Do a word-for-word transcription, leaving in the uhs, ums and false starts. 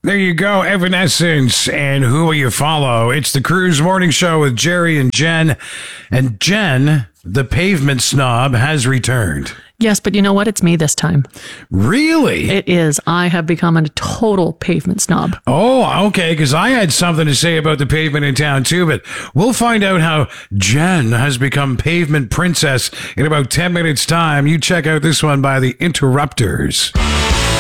There you go, Evanescence. And Who Will You Follow? It's the Cruise Morning Show with Jerry and Jen. And Jen, the pavement snob, has returned. Yes, but you know what? It's me this time. Really? It is. I have become a total pavement snob. Oh, okay, because I had something to say about the pavement in town too, but we'll find out how Jen has become pavement princess in about ten minutes' time. You check out this one by the Interrupters.